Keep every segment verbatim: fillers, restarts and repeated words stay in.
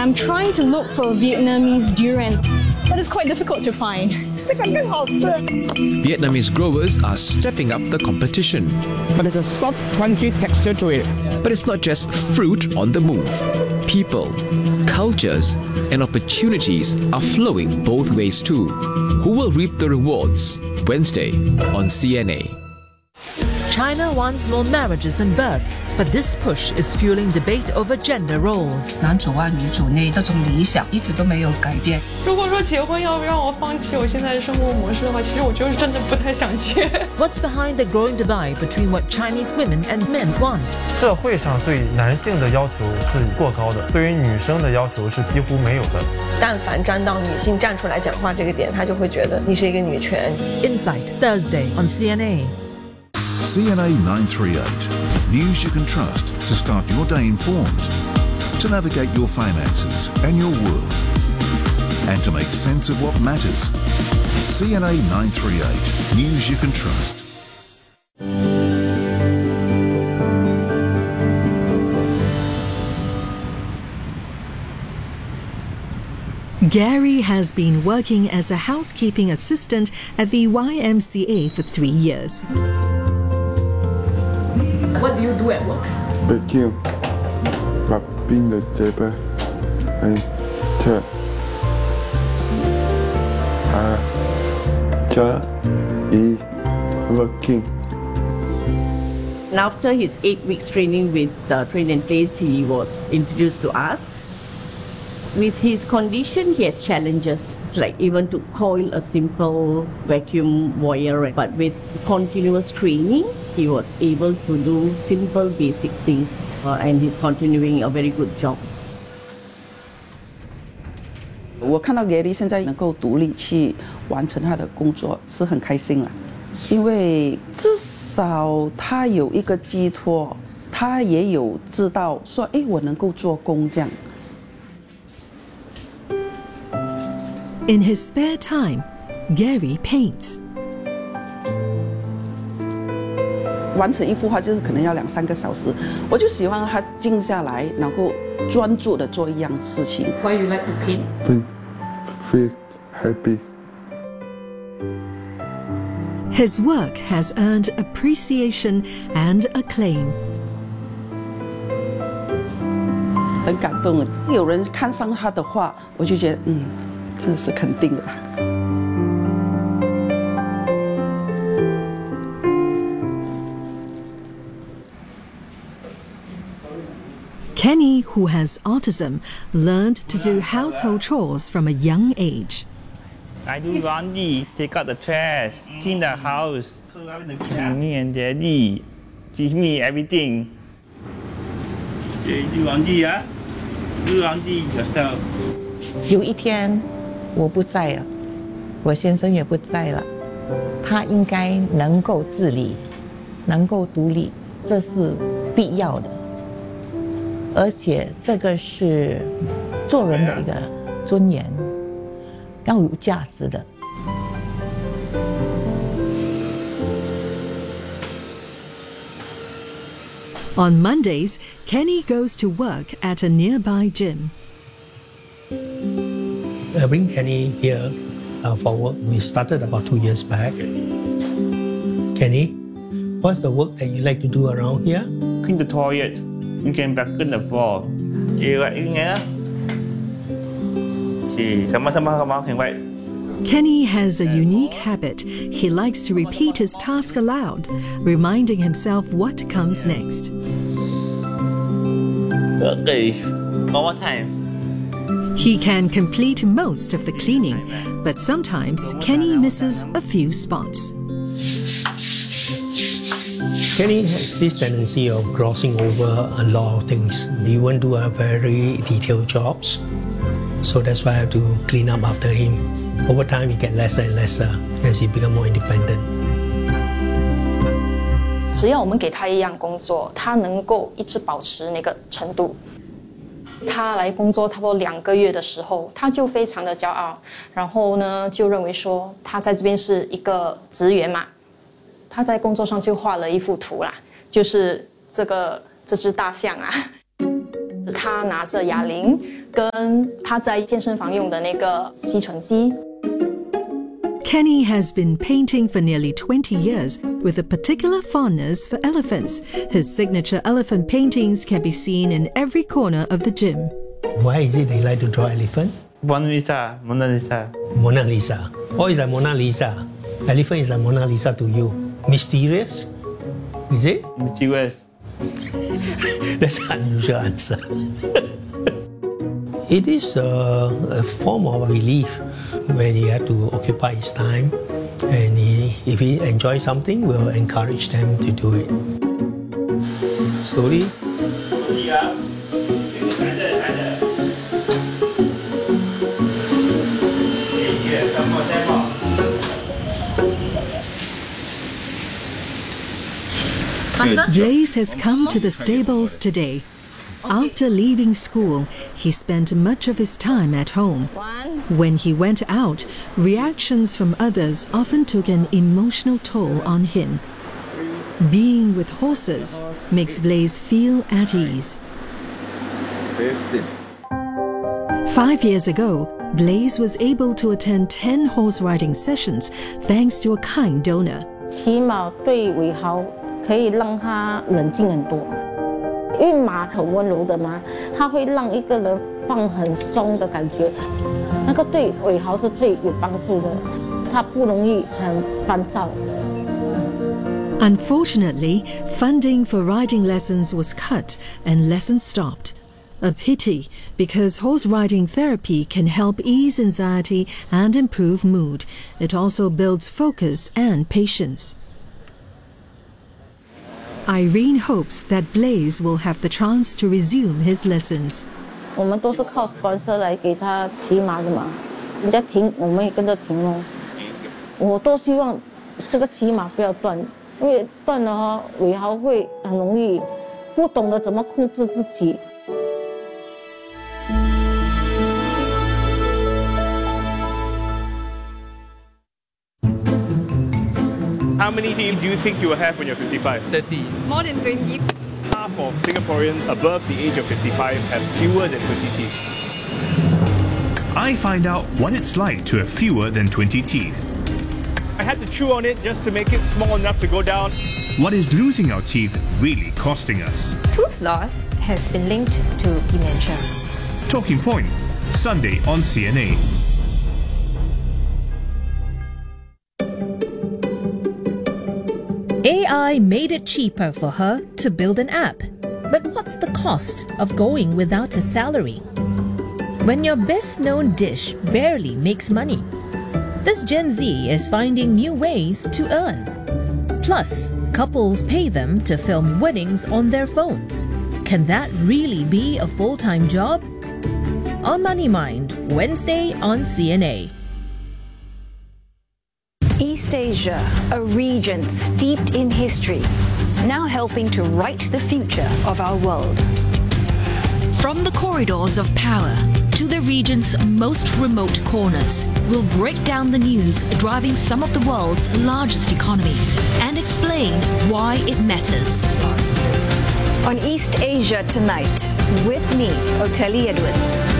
I'm trying to look for Vietnamese durian, but it's quite difficult to find. Vietnamese growers are stepping up the competition. But it's a soft, crunchy texture to it. But it's not just fruit on the move. People, cultures, and opportunities are flowing both ways too. Who will reap the rewards? Wednesday on C N A. China wants more marriages and births, but this push is fueling debate over gender roles. 男主外女主内这种理想一直都没有改变。 如果说结婚要不让我放弃我现在的生活模式的话，其实我就是真的不太想结。 What's behind the growing divide between what Chinese women and men want? 社会上对男性的要求是过高的，对于女生的要求是几乎没有的。 但凡站到女性站出来讲话这个点，他就会觉得你是一个女权。 Insight Thursday on C N A. C N A nine three eight. News you can trust to start your day informed, to navigate your finances and your world, and to make sense of what matters. C N A nine three eight. News you can trust. Gary has been working as a housekeeping assistant at the Y M C A for three years. What do you do at work? Vacuum, mopping the table, and chair. Ah, chair is working. And after his eight weeks training with the Train and Place, he was introduced to us. With his condition, he has challenges, like even to coil a simple vacuum wire. But with continuous training, he was able to do simple basic things, uh, and he's continuing a very good job. 我看到 Gary 现在能够独立去完成他的工作，是很开心了，因为至少他有一个寄托，他也有知道说，哎，我能够做工这样。 In his spare time, Gary paints. 完成一幅画就是可能要两三个小时，我就喜欢他静下来，然后专注的做一样事情。 Why you like to paint? Feel happy. His work has earned appreciation and acclaim. 很感动，有人看上他的画，我就觉得嗯。真的是肯定的。 Kenny, who has autism, learned to do household chores from a young age. I do laundry, take out the trash, clean the house. Me and Daddy teach me everything. You do laundry, ah? Do laundry yourself. 有一天。我不在了，我先生也不在了，他应该能够自理，能够独立，这是必要的，而且这个是做人的一个尊严，要有价值的。 On Mondays, Kenny goes to work at a nearby gym. I bring Kenny here uh, for work. We started about two years back. Kenny, what's the work that you like to do around here? Clean the toilet. You can vacuum the floor. Chị vậy nghe. Chị sama-sama sama can vậy. Kenny has a unique habit. He likes to repeat his task aloud, reminding himself what comes next. Okay, one more time. He can complete most of the cleaning, but sometimes Kenny misses a few spots. Kenny has this tendency of glossing over a lot of things. He won't do a very detailed jobs, so that's why I have to clean up after him. Over time, he gets lesser and lesser as he becomes more independent. 只要我们给他一样工作，他能够一直保持那个程度。他来工作差不多两个月的时候，他就非常的骄傲，然后呢，就认为说他在这边是一个职员嘛。他在工作上就画了一幅图啦，就是这个这只大象啊，他拿着哑铃， 跟他在健身房用的那个吸尘机。 Kenny has been painting for nearly twenty years with a particular fondness for elephants. His signature elephant paintings can be seen in every corner of the gym. Why is it they like to draw elephant? Mona Lisa, Mona Lisa. Mona Lisa. Oh, it's like Mona Lisa. Elephant is like Mona Lisa to you. Mysterious? Is it? Mysterious. That's an unusual answer. It is a, a form of relief when he had to occupy his time, and he, if he enjoys something, we'll encourage them to do it. Slowly. Yeah. Blaise has come to the stables today. After leaving school, he spent much of his time at home. When he went out, reactions from others often took an emotional toll on him. Being with horses makes Blaise feel at ease. Five years ago, Blaise was able to attend ten horse riding sessions thanks to a kind donor. 骑马对韦豪可以让他冷静很多，因为马很温柔的嘛，它会让一个人放很松的感觉，那个对韦豪是最有帮助的，他不容易很烦躁。 Unfortunately, funding for riding lessons was cut and lessons stopped. A pity, because horse riding therapy can help ease anxiety and improve mood. It also builds focus and patience. Irene hopes that Blaise will have the chance to resume his lessons. 我们都是靠 sponsor 来给他骑马的嘛，人家停，我们也跟着停咯。我多希望这个骑马不要断，因为断了哈，韦豪会很容易不懂得怎么控制自己。 How many teams do you think you will have when you're fifty-five? thirty. More than twenty. Half of Singaporeans above the age of fifty-five have fewer than twenty teeth. I find out what it's like to have fewer than twenty teeth. I had to chew on it just to make it small enough to go down. What is losing our teeth really costing us? Tooth loss has been linked to dementia. Talking Point, Sunday on C N A. A I made it cheaper for her to build an app. But what's the cost of going without a salary? When your best-known dish barely makes money, this Gen Z is finding new ways to earn. Plus, couples pay them to film weddings on their phones. Can that really be a full-time job? On Money Mind, Wednesday on C N A. East Asia, a region steeped in history, now helping to write the future of our world. From the corridors of power to the region's most remote corners, we'll break down the news driving some of the world's largest economies and explain why it matters. On East Asia Tonight, with me, Oteli Edwards.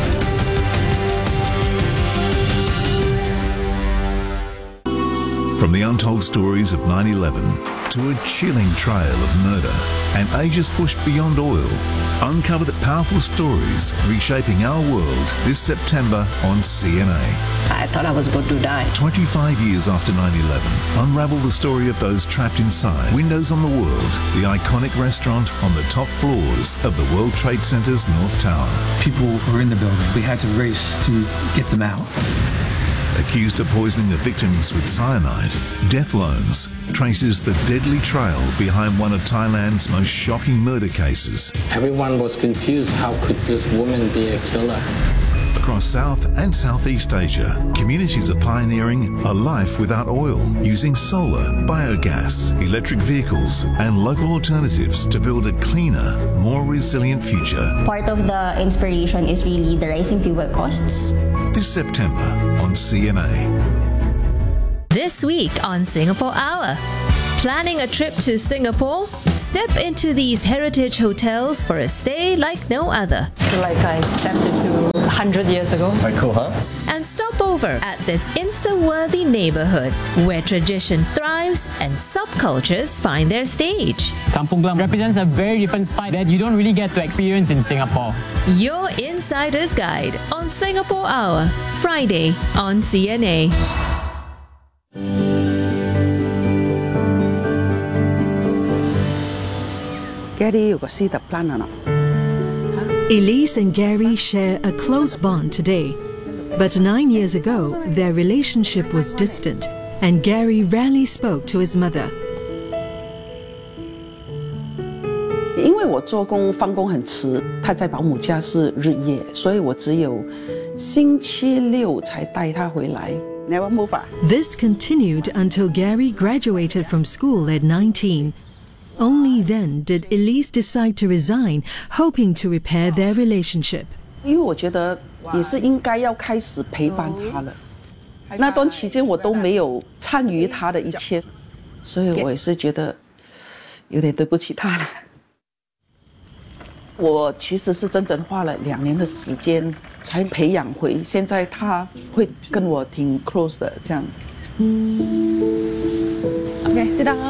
From the untold stories of nine eleven to a chilling trail of murder and ages pushed beyond oil, uncover the powerful stories reshaping our world this September on C N A. I thought I was going to die. twenty-five years after nine eleven, unravel the story of those trapped inside Windows on the World, the iconic restaurant on the top floors of the World Trade Center's North Tower. People were in the building. We had to race to get them out. Accused of poisoning the victims with cyanide, Death Loans traces the deadly trail behind one of Thailand's most shocking murder cases. Everyone was confused. How could this woman be a killer? Across South and Southeast Asia, communities are pioneering a life without oil, using solar, biogas, electric vehicles, and local alternatives to build a cleaner, more resilient future. Part of the inspiration is really the rising fuel costs. This September on C N A. This week on Singapore Hour. Planning a trip to Singapore? Step into these heritage hotels for a stay like no other. Like I stepped into one hundred years ago. Quite cool, huh? And stop over at this Insta-worthy neighborhood where tradition thrives and subcultures find their stage. Kampung Glam represents a very different side that you don't really get to experience in Singapore. Your Insider's Guide on Singapore Hour, Friday on C N A. Gary 有個私特 plan 啊 Elise and Gary share a close bond today, but nine years ago, their relationship was distant, and Gary rarely spoke to his mother. 因為我做工放工很遲，他在保姆家是日夜，所以我只有星期六才帶他回來。Never move 啊。 This continued until Gary graduated from school at nineteen. Only then did Elise decide to resign, hoping to repair their relationship. 因为我觉得也是应该要开始陪伴他了。那段期间我都没有参与他的一切，所以我也是觉得有点对不起他了。我其实是整整花了两年的时间才培养回，现在他会跟我挺 close 的这样。Okay, sit down.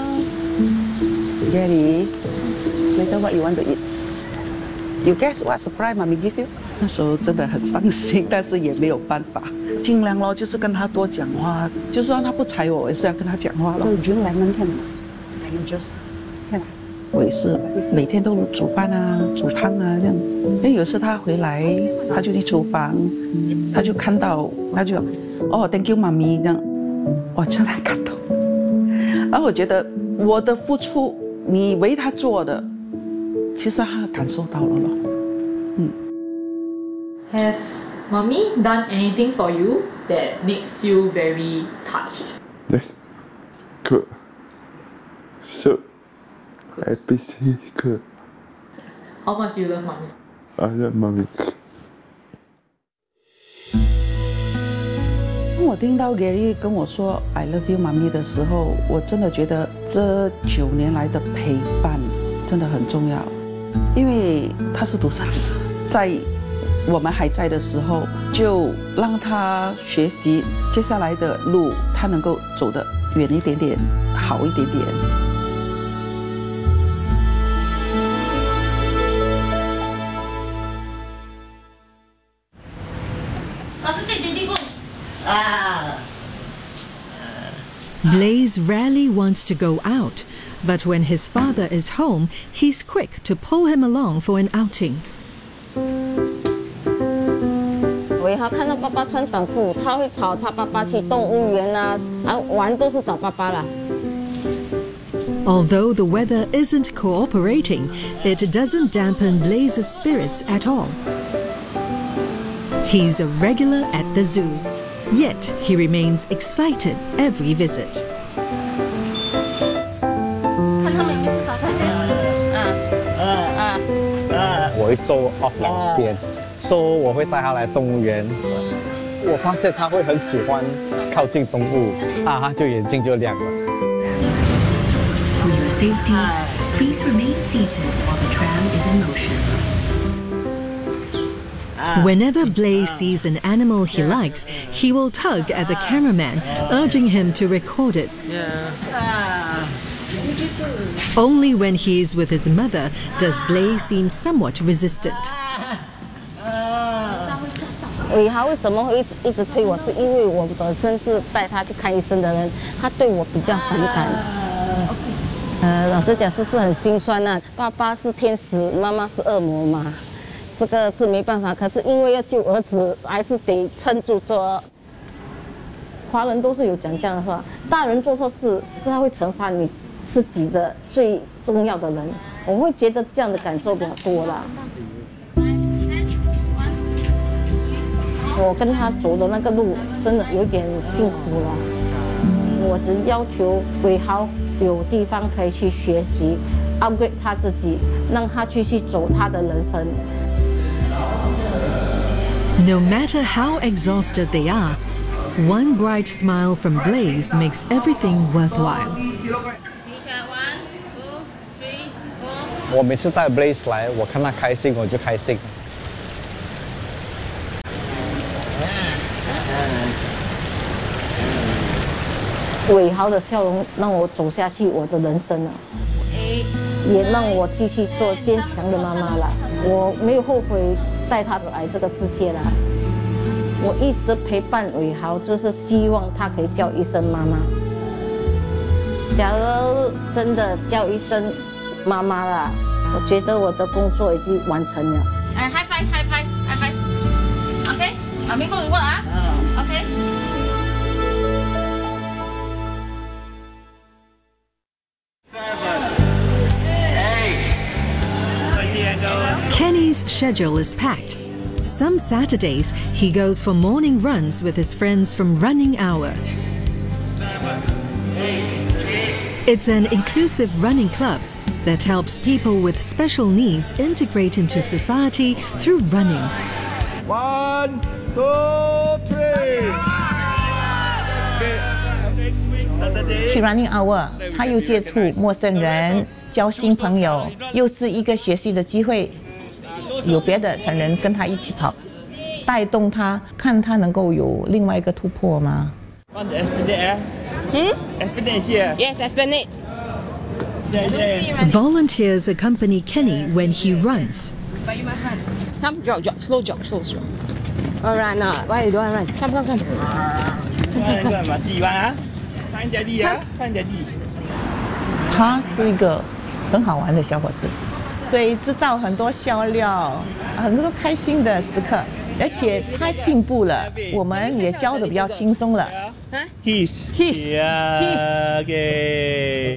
Gary, later what you want to eat? You guess what surprise mommy give you? 那时候真的很伤心，但是也没有办法，尽量咯，就是跟他多讲话，就算他不睬我，我也是要跟他讲话咯。所以 June 来能看吗？还有 just 看。我也是每天都煮饭啊，煮汤啊这样。因为有时他回来，他就去厨房，他就看到，他就哦 ，Thank you 妈咪这样，哇，真的很感动。然后我觉得我的付出。 你为他做的，其实他感受到了咯。嗯。 Has mommy done anything for you that makes you very touched? Yes. Good. So, happy good. How much do you love mommy? I love mommy. 我听到 Gary 跟我说 "I love you, 妈咪"的时候，我真的觉得这九年来的陪伴真的很重要，因为他是独生子，在我们还在的时候，就让他学习接下来的路，他能够走得远一点点，好一点点。 Blaze rarely wants to go out, but when his father is home, he's quick to pull him along for an outing. 伟豪看到爸爸穿短裤，他会吵他爸爸去动物园啊，啊玩都是找爸爸啦。 Although the weather isn't cooperating, it doesn't dampen Blaze's spirits at all. He's a regular at the zoo. Yet he remains excited every visit. 我会做 off 两天，所以我会带他来动物园。我发现他会很喜欢靠近动物，啊，他就眼睛就亮了。 For your safety, please remain seated while the tram is in motion. Whenever Blaze sees an animal he likes, he will tug at the cameraman, urging him to record it. Only when he is with his mother does Blaze seem somewhat resistant. 伟豪为什么会一直一直推我？是因为我本身是带他去看医生的人，他对我比较反感。呃，老实讲是是很心酸呐、啊。爸爸是天使，妈妈是恶魔嘛。 这个是没办法，可是因为要救儿子，还是得撑住做。华人都是有讲这样的话：大人做错事，他会惩罚你自己的最重要的人。我会觉得这样的感受比较多啦。我跟他走的那个路真的有点辛苦了。我只要求伟豪有地方可以去学习 ，upgrade 他自己，让他继续走他的人生。 No matter how exhausted they are, one bright smile from Blaze makes everything worthwhile. 我每次带 Blaze 来，我看他开心，我就开心。 伟豪的笑容让我走下去我的人生了，也让我继续做坚强的妈妈了。我没有后悔带他来这个世界了。我一直陪伴伟豪，就是希望他可以叫一声妈妈。假如真的叫一声妈妈了，我觉得我的工作已经完成了。 哎 ，high five high five high five，OK， 妈咪 go to work 啊 ，OK。 Kenny's schedule is packed. Some Saturdays, he goes for morning runs with his friends from Running Hour. It's an inclusive running club that helps people with special needs integrate into society through running. One, two, three. 去 Running Hour， 他又接触陌生人，交新朋友，又是一个学习的机会。有别的成人跟他一起跑，带动他，看他能够有另外一个突破吗？ Want the Esplanade? Hmm? Esplanade here. Yes, Esplanade. Yeah, yeah. Volunteers accompany Kenny when he runs. But you must run. Come, jog, jog, slow jog, slow jog. All right, now. Why you don't run? Come, come, come. Come, come, come. Daddy, ah? Find daddy, ah? Find daddy. 他是一个很好玩的小伙子。所以制造很多笑料，很多开心的时刻，而且他进步了，我们也教的比较轻松了。 Kiss, kiss, kiss. Okay.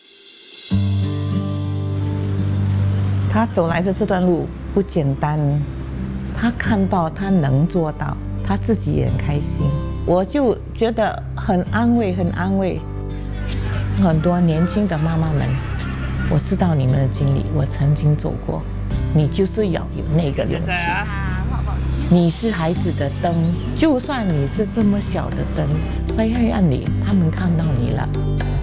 他走来的这段路不简单，他看到他能做到，他自己也很开心，我就觉得很安慰，很安慰。很多年轻的妈妈们。我知道你们的经历，我曾经走过。你就是要有那个勇气。你是孩子的灯，就算你是这么小的灯，在黑暗里，他们看到你了。